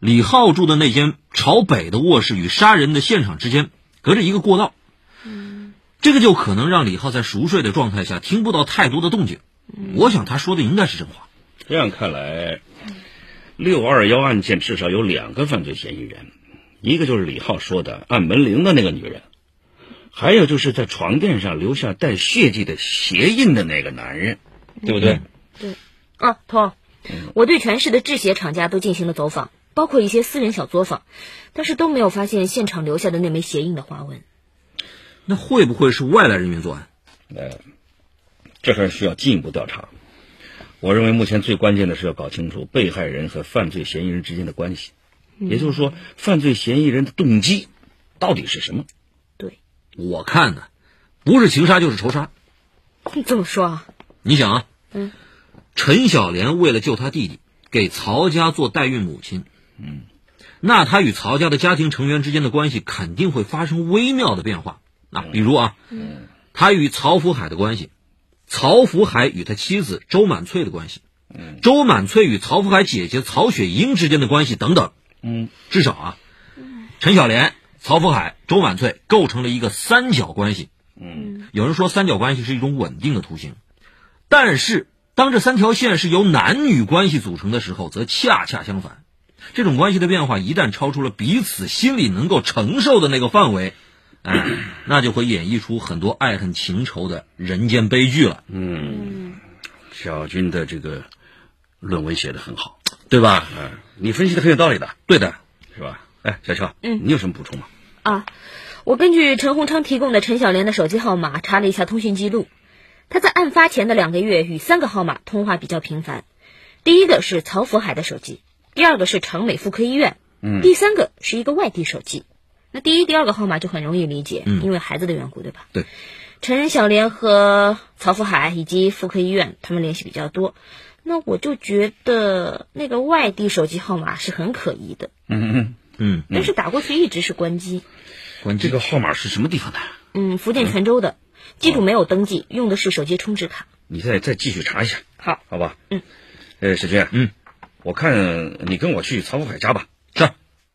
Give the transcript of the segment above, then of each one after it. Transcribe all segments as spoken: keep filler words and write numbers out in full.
李浩住的那间朝北的卧室与杀人的现场之间隔着一个过道， 嗯， 这个就可能让李浩在熟睡的状态下听不到太多的动静。嗯、我想他说的应该是真话。 这样看来，六二幺案件至少有两个犯罪嫌疑人，一个就是李浩说的按门铃的那个女人，还有就是在床垫上留下带血迹的鞋印的那个男人，对不对？ 嗯、对。啊，头，我对全市的制鞋厂家都进行了走访，包括一些私人小作坊，但是都没有发现现场留下的那枚鞋印的花纹。 那会不会是外来人员作案？ 呃，这还需要进一步调查。我认为目前最关键的是要搞清楚被害人和犯罪嫌疑人之间的关系， 嗯、 也就是说，犯罪嫌疑人的动机到底是什么？ 对， 我看呢，不是情杀就是仇杀。 你这么说啊？ 你想啊， 嗯， 陈小莲为了救他弟弟，给曹家做代孕母亲，嗯，那他与曹家的家庭成员之间的关系肯定会发生微妙的变化。啊，比如啊， 嗯， 他与曹福海的关系，曹福海与他妻子周满翠的关系，嗯，周满翠与曹福海姐姐曹雪英之间的关系等等， 嗯， 至少啊，陈小莲、曹福海、周满翠构成了一个三角关系。 嗯， 有人说三角关系是一种稳定的图形，但是当这三条线是由男女关系组成的时候，则恰恰相反。这种关系的变化一旦超出了彼此心里能够承受的那个范围，哎，那就会演绎出很多爱恨情仇的人间悲剧了。 嗯，小军的这个论文写得很好， 对吧？ 嗯，你分析的很有道理的。 对的， 是吧？哎，小乔， 嗯， 你有什么补充吗？ 啊，我根据陈洪昌提供的陈小莲的手机号码查了一下通讯记录，他在案发前的两个月与三个号码通话比较频繁。第一个是曹福海的手机，第二个是长美妇科医院， 嗯， 第三个是一个外地手机。那第一、第二个号码就很容易理解， 嗯， 因为孩子的缘故，对吧？ 对。 陈小莲和曹福海以及妇科医院他们联系比较多，那我就觉得那个外地手机号码是很可疑的。 嗯嗯嗯， 但是打过去一直是关机。 关机。这个号码是什么地方的？ 嗯，福建泉州的，机主没有登记，用的是手机充值卡。 你再再继续查一下。 好， 好吧。 嗯。 呃，小军， 嗯， 我看你跟我去曹福海家吧。 是。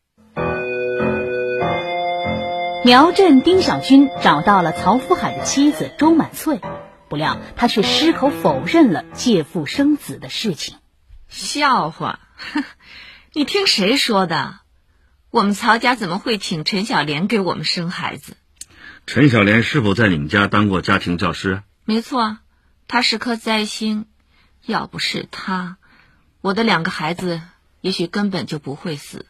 苗振丁小军找到了曹福海的妻子周满翠，不料他却矢口否认了借腹生子的事情。 笑话，你听谁说的？我们曹家怎么会请陈小莲给我们生孩子？ 陈小莲是否在你们家当过家庭教师？ 没错，她是颗灾星，要不是她，我的两个孩子也许根本就不会死。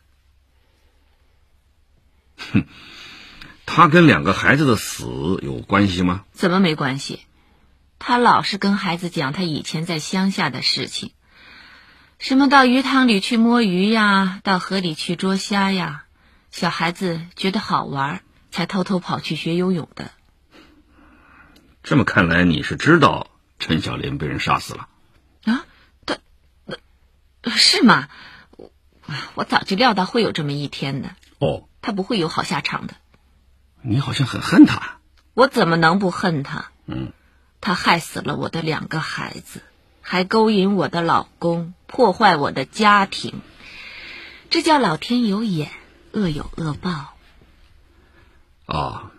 哼，他跟两个孩子的死有关系吗？ 怎么没关系？他老是跟孩子讲他以前在乡下的事情，什么到鱼塘里去摸鱼呀，到河里去捉虾呀，小孩子觉得好玩，才偷偷跑去学游泳的。 这么看来，你是知道陈小莲被人杀死了啊？他，是吗？我我早就料到会有这么一天的。 哦， 他不会有好下场的。 你好像很恨他。 我怎么能不恨他？ 嗯， 他害死了我的两个孩子，还勾引我的老公，破坏我的家庭，这叫老天有眼，恶有恶报。 哦，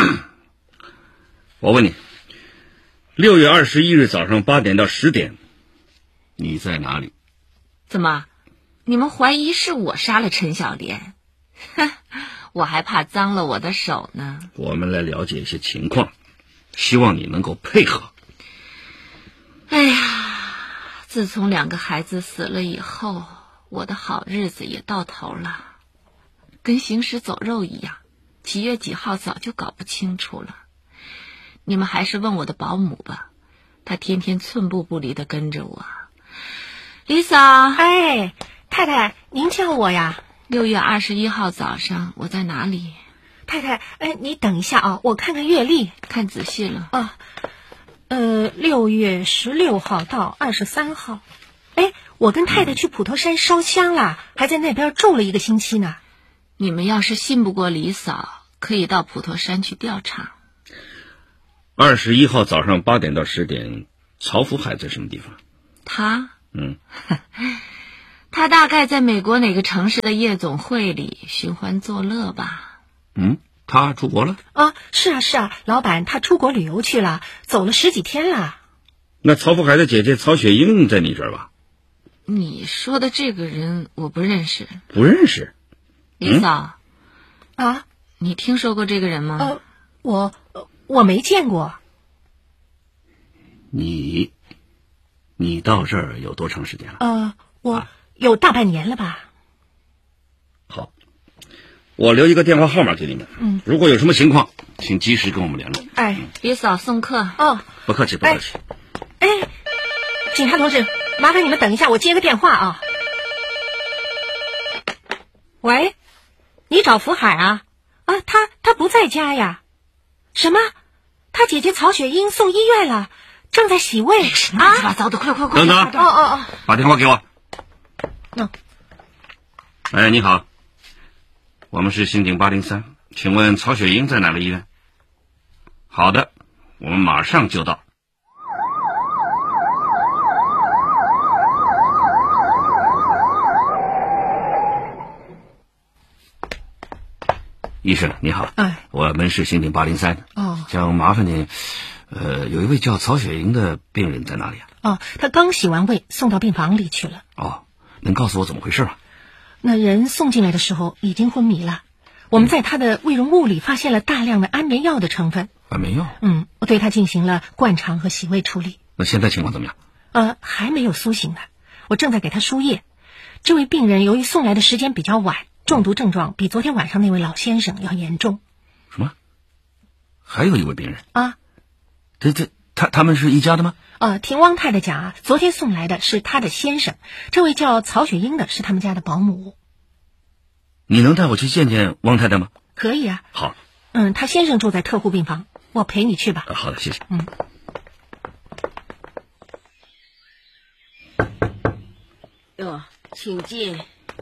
我问你，六月二十一日早上八点到十点，你在哪里？ 怎么，你们怀疑是我杀了陈小莲？哼，我还怕脏了我的手呢。 我们来了解一些情况，希望你能够配合。 哎呀，自从两个孩子死了以后，我的好日子也到头了，跟行尸走肉一样，几月几号早就搞不清楚了。你们还是问我的保姆吧，她天天寸步不离地跟着我。李嫂， 哎，太太，您叫我呀？ 六月二十一号早上，我在哪里？ 太太，哎，你等一下啊，我看看月历， 看仔细了。 啊，呃，六月十六号到二十三号。哎，我跟太太去普陀山烧香啦，还在那边住了一个星期呢。 你们要是信不过李嫂，可以到普陀山去调查。 二十一号早上八点到十点，曹福海在什么地方？ 他， 嗯， 他大概在美国哪个城市的夜总会里寻欢作乐吧。 嗯，他出国了？ 啊，是啊是啊，老板他出国旅游去了，走了十几天了。 那曹福海的姐姐曹雪英在你这儿吧？ 你说的这个人我不认识。 不认识？ 李嫂、 嗯、啊， 你听说过这个人吗？ 呃，我我没见过。 你你到这儿有多长时间了？ 呃，我、 啊、 有大半年了吧。 好，我留一个电话号码给你们。 嗯， 如果有什么情况，请及时跟我们联络。 哎， 李嫂送客。 哦， 不客气，不客气。 哎，哎警察同志，麻烦你们等一下，我接个电话啊。喂，你找福海啊？啊，他他不在家呀。什么？他姐姐曹雪英送医院了，正在洗胃。 什么乱七八糟的！快快快！ 等等， 哦哦哦， 把电话给我。 嗯。 哎，你好，我们是刑警八零三，请问曹雪英在哪个医院？好的，我们马上就到。医生你好， 哎， 我们是刑警八零三。 哦， 想麻烦您，呃，有一位叫曹雪英的病人在哪里啊？ 哦，他刚洗完胃，送到病房里去了。 哦，能告诉我怎么回事吗？ 那人送进来的时候已经昏迷了，我们在他的胃容物里发现了大量的安眠药的成分。 安眠药？ 嗯，我对他进行了灌肠和洗胃处理。 那现在情况怎么样？ 呃，还没有苏醒呢，我正在给他输液。这位病人由于送来的时间比较晚，中毒症状比昨天晚上那位老先生要严重。 什么？还有一位病人啊？ 这这他他们是一家的吗？ 呃，听汪太太讲啊，昨天送来的是他的先生，这位叫曹雪英的是他们家的保姆。 你能带我去见见汪太太吗？ 可以啊。 好。 嗯，他先生住在特护病房，我陪你去吧。 啊、好的，谢谢。 嗯。 哟，请进。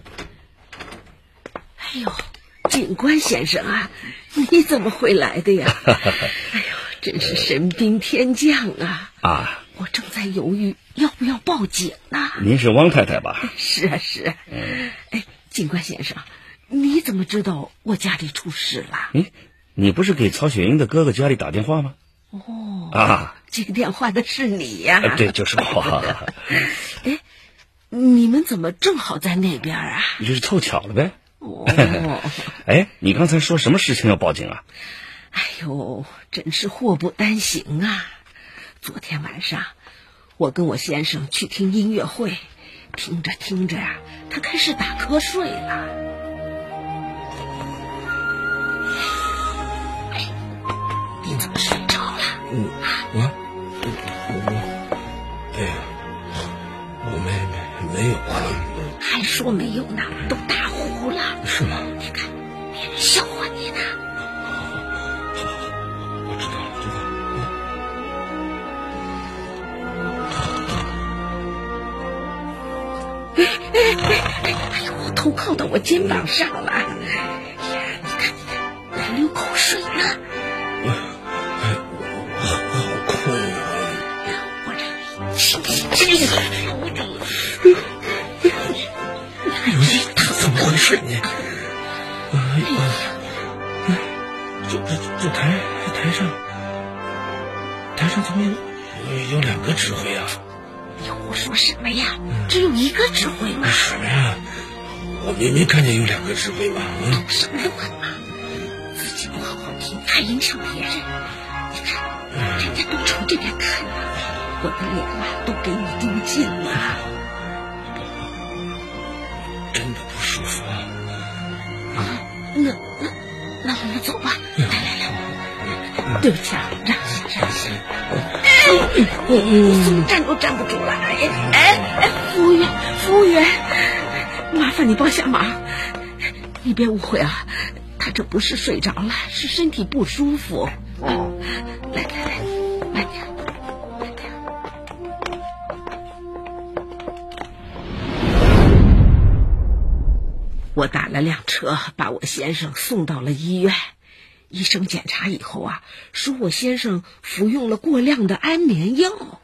哎呦，警官先生啊，你怎么会来的呀？哎呦，真是神兵天将啊！ 啊， 我正在犹豫要不要报警呢。 您是汪太太吧？ 是啊，是啊。嗯。哎，警官先生，你怎么知道我家里出事了？ 哎，你不是给曹雪英的哥哥家里打电话吗？ 哦， 啊， 接电话的是你呀？ 呃、对，就是我。 哎，你们怎么正好在那边啊？ 就是凑巧了呗。 哦， 哎，你刚才说什么事情要报警啊？ 哎呦，真是祸不单行啊！昨天晚上，我跟我先生去听音乐会，听着听着呀、啊，他开始打瞌睡了。哎，你怎么睡着了？ 我我我，哎呀，我没没没有啊。 还说没有呢，都打呼了。 是吗？ 你看，别人笑话你呢。 好，好，我知道了，知道了。哎哎哎哎呦，我头靠到我肩膀上了。哎呀，你看，你看，我流口水了。 哎，哎，我我好困啊！ 我这清醒清醒。我这。 怎么回事呢？哎呀，这这这台台上台上怎么有有两个指挥啊？ 你胡说什么呀？只有一个指挥嘛。 什么呀？我明明看见有两个指挥嘛。 嗯，都什么乱嘛？自己不好好听，还影响别人。你看，人家都朝这边看呢，我的脸啊都给你丢尽了。 真的不舒服啊！ 啊，那那那我们走吧。来来来，对不起啊，让下让下。哎，你怎么站都站不住了？哎哎哎，服务员，服务员，麻烦你帮下忙。你别误会啊，他这不是睡着了，是身体不舒服。啊，来来来，慢点，慢点。我打了辆车，把我先生送到了医院。医生检查以后啊，说我先生服用了过量的安眠药。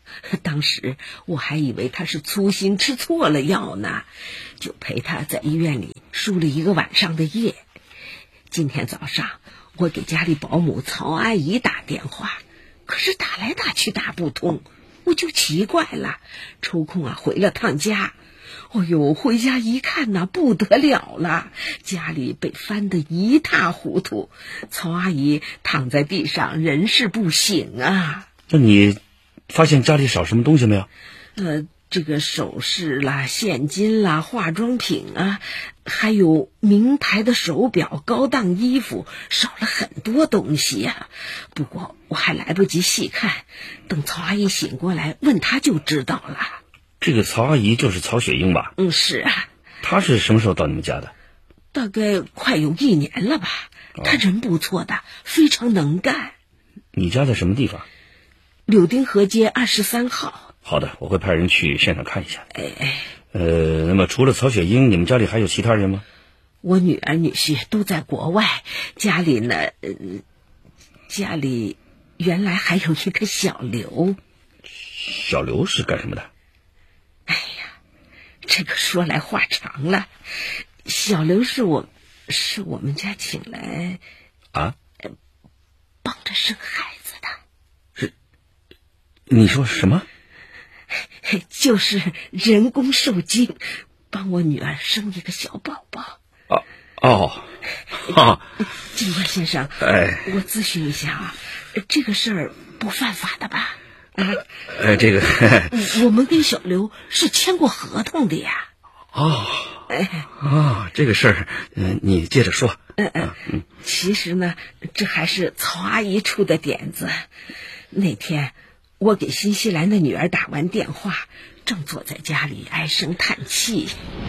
当时我还以为他是粗心吃错了药呢，就陪他在医院里输了一个晚上的夜。今天早上我给家里保姆曹阿姨打电话，可是打来打去打不通，我就奇怪了，抽空啊回了趟家。哦呦，回家一看呐，不得了了，家里被翻得一塌糊涂，曹阿姨躺在地上人事不省啊。 那你发现家里少什么东西没有？ 呃，这个首饰啦、现金啦、化妆品啊，还有名牌的手表、高档衣服，少了很多东西呀、啊。不过我还来不及细看，等曹阿姨醒过来问她就知道了。 这个曹阿姨就是曹雪英吧？ 嗯，是啊。 她是什么时候到你们家的？ 大概快有一年了吧。她人不错的，非常能干。 你家在什么地方？ 柳丁河街二十三号。 好的，我会派人去现场看一下。 哎哎， 呃，那么除了曹雪英，你们家里还有其他人吗？ 我女儿女婿都在国外，家里呢，呃，家里原来还有一个小刘。 小刘是干什么的？ 哎呀，这个说来话长了。小刘是我，是我们家请来啊， 呃，帮着生孩子的。 是？你说什么？ 就是人工受精，帮我女儿生一个小宝宝。 哦哦，哈， 警官先生， 哎， 我咨询一下啊，这个事儿不犯法的吧？啊， 呃，这个我们跟小刘是签过合同的呀。 哦， 哎， 哦，这个事儿，嗯、呃，你接着说。 嗯嗯嗯，其实呢，这还是曹阿姨出的点子。那天我给新西兰的女儿打完电话，正坐在家里唉声叹气。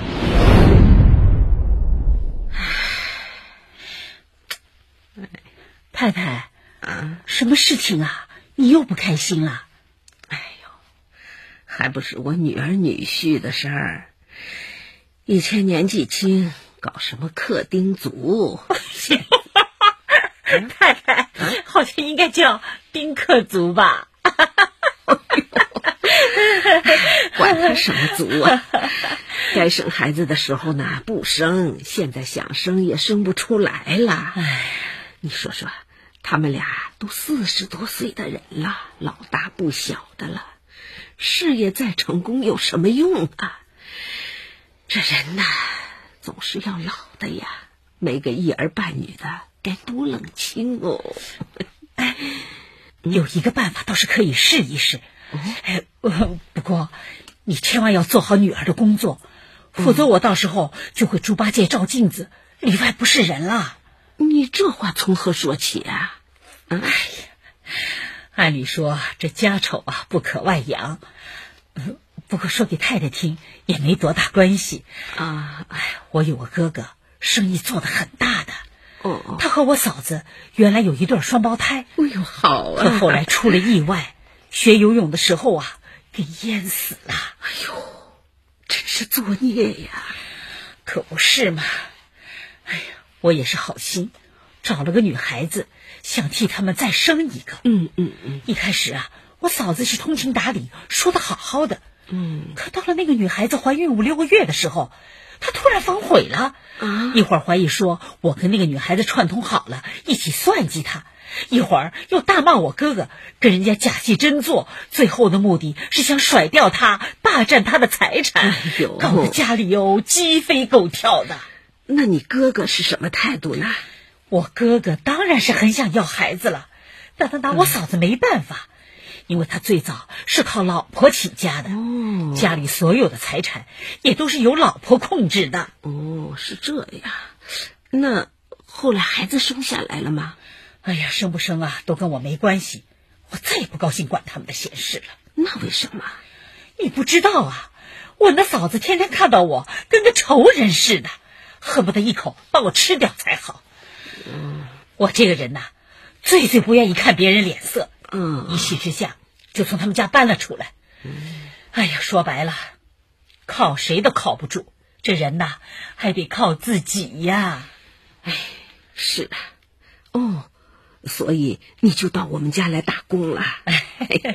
太太啊，什么事情啊？你又不开心了？ 哎呦，还不是我女儿女婿的事儿。以前年纪轻，搞什么克丁族？ 太太，好像应该叫宾客族吧？ 管他什么族啊！该生孩子的时候呢不生，现在想生也生不出来了。哎，你说说，他们俩都四十多岁的人了，老大不小的了，事业再成功有什么用啊？这人呐，总是要老的呀，没个一儿半女的，该多冷清哦。 哎，有一个办法倒是可以试一试。哎，不过你千万要做好女儿的工作，否则我到时候就会猪八戒照镜子，里外不是人了。 你这话从何说起啊？ 哎呀，按理说这家丑啊不可外扬，不过说给太太听也没多大关系啊。哎，我有个哥哥，生意做得很大的。 哦， 他和我嫂子原来有一对双胞胎。 哎呦，好啊！ 可后来出了意外，学游泳的时候啊，给淹死了。 哎呦，真是作孽呀！ 可不是嘛。哎呀，我也是好心，找了个女孩子，想替他们再生一个。 嗯嗯嗯。 一开始啊，我嫂子是通情达理，说的好好的。 嗯。 可到了那个女孩子怀孕五六个月的时候，她突然反悔了。 啊！ 一会儿怀疑说我跟那个女孩子串通好了，一起算计她。一会儿又大骂我哥哥跟人家假戏真做，最后的目的是想甩掉他，霸占他的财产。 哎呦， 搞得家里哟鸡飞狗跳的。 那你哥哥是什么态度呢？ 我哥哥当然是很想要孩子了，但他拿我嫂子没办法，嗯、因为他最早是靠老婆起家的， 哦， 家里所有的财产也都是由老婆控制的。 哦，是这样。那后来孩子生下来了吗？ 哎呀，生不生啊，都跟我没关系，我再也不高兴管他们的闲事了。 那为什么？ 你不知道啊，我那嫂子天天看到我跟个仇人似的，恨不得一口把我吃掉才好。 嗯， 我这个人呐、啊，最最不愿意看别人脸色。 嗯， 一气之下就从他们家搬了出来。 嗯， 哎呀，说白了，靠谁都靠不住，这人呐还得靠自己呀。 哎，是啊，哦。所以你就到我们家来打工了。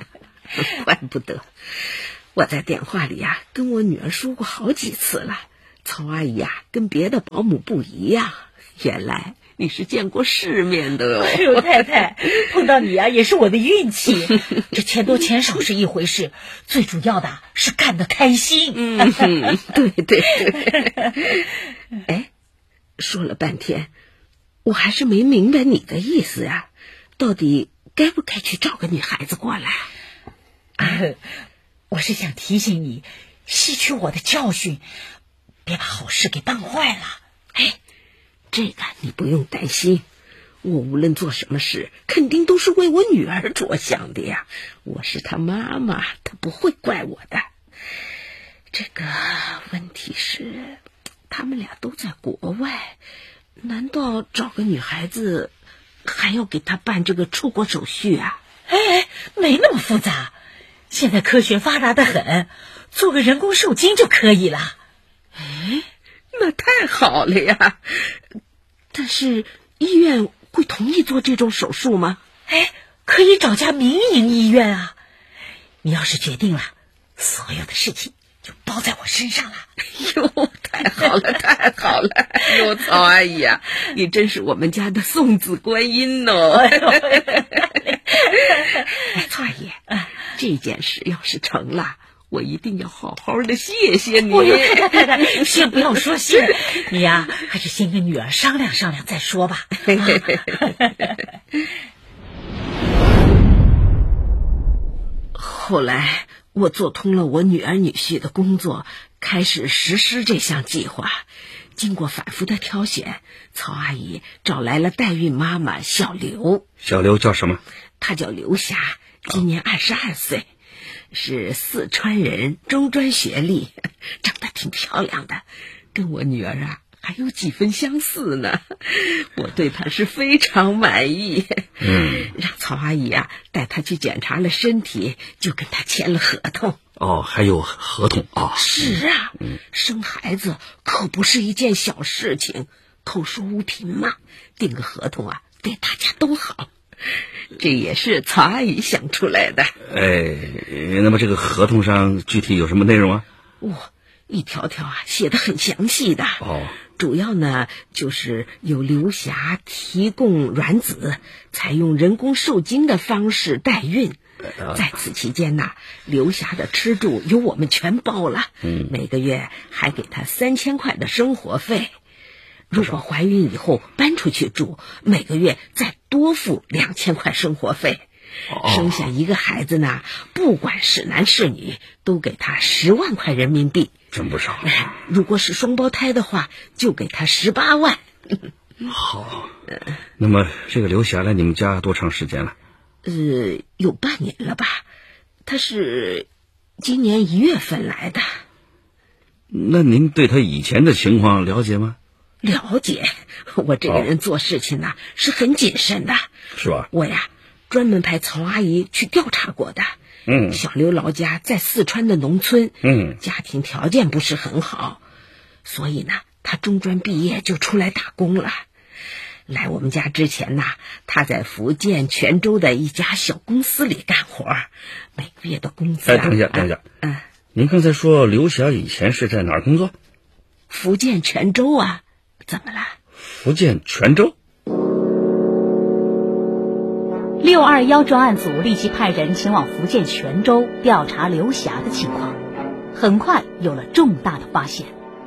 怪不得，我在电话里呀、啊、跟我女儿说过好几次了，曹阿姨呀、啊、跟别的保姆不一样，原来你是见过世面的哦。 哎呦，太太，碰到你呀、啊、也是我的运气。这钱多钱少是一回事，最主要的是干得开心。 嗯，对对对。哎，说了半天，我还是没明白你的意思呀、啊，到底该不该去找个女孩子过来？ 呃，我是想提醒你，吸取我的教训，别把好事给办坏了。 哎，这个你不用担心，我无论做什么事，肯定都是为我女儿着想的呀。我是她妈妈，她不会怪我的。这个问题是，他们俩都在国外，难道找个女孩子还要给她办这个出国手续啊？ 哎哎，没那么复杂，现在科学发达得很，做个人工受精就可以了。 哎，那太好了呀！但是医院会同意做这种手术吗？ 哎，可以找家民营医院啊。你要是决定了，所有的事情就包在我身上了。 哟，太好了，太好了！哟，曹阿姨啊，你真是我们家的送子观音哦。曹阿姨，这件事要是成了，我一定要好好的谢谢你。 太太太太，先不要说谢，你呀、啊，还是先跟女儿商量商量再说吧。 后来我做通了我女儿女婿的工作，开始实施这项计划。经过反复的挑选，曹阿姨找来了代孕妈妈小刘。 小刘叫什么？ 她叫刘霞，今年二十二岁，是四川人，中专学历，长得挺漂亮的，跟我女儿啊还有几分相似呢。我对她是非常满意。 嗯， 让曹阿姨啊带她去检查了身体，就跟她签了合同。 哦，还有合同啊？ 是啊，嗯、生孩子可不是一件小事情，口说无凭嘛，订个合同啊，对大家都好。这也是曹阿姨想出来的。 哎，那么这个合同上具体有什么内容啊？ 哇、哦，一条条啊写得很详细的。 哦， 主要呢就是由刘霞提供卵子，采用人工受精的方式代孕。在此期间呢，刘霞的吃住由我们全包了，嗯，每个月还给她三千块的生活费。如果怀孕以后搬出去住，每个月再多付两千块生活费。哦、生下一个孩子呢，不管是男是女，都给他十万块人民币， 真不少。 如果是双胞胎的话，就给他十八万。 好，那么这个刘霞来你们家多长时间了？ 呃，有半年了吧。他是今年一月份来的。 那您对他以前的情况了解吗？ 了解，我这个人做事情呢、哦、是很谨慎的。 是吧？ 我呀专门派曹阿姨去调查过的。 嗯， 小刘老家在四川的农村， 嗯， 家庭条件不是很好，所以呢他中专毕业就出来打工了。来我们家之前呢，他在福建泉州的一家小公司里干活，每个月的工资、啊、 哎，等一下等一下， 嗯， 您刚才说刘霞以前是在哪儿工作？ 福建泉州啊。怎么了？ 福建泉州。 六二幺专案组立即派人前往福建泉州调查刘霞的情况，很快有了重大的发现。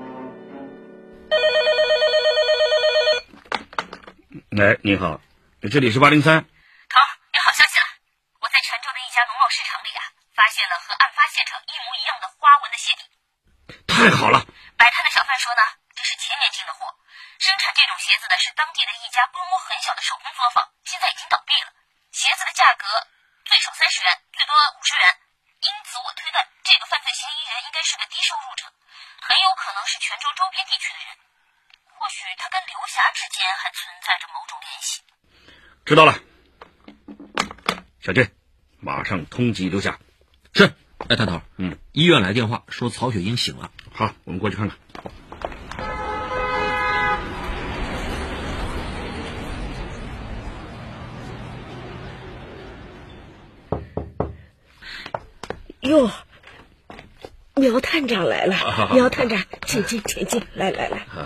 哎，你好，这里是八零三。 头，有好消息了！我在泉州的一家农贸市场里啊，发现了和案发现场一模一样的花纹的鞋底。 太好了！ 摆摊的小贩说呢，这是前年进的货。生产这种鞋子的是当地的一家规模很小的手工作坊，现在已经倒闭了。鞋子的价格最少三十元，最多五十元。因此我推断这个犯罪嫌疑人应该是个低收入者，很有可能是泉州周边地区的人。或许他跟刘霞之间还存在着某种联系。 知道了，小俊，马上通缉刘霞。 是。哎，探头， 嗯， 医院来电话说曹雪英醒了。 好，我们过去看看。 呦，苗探长来了！苗探长，请进，请进，来来来。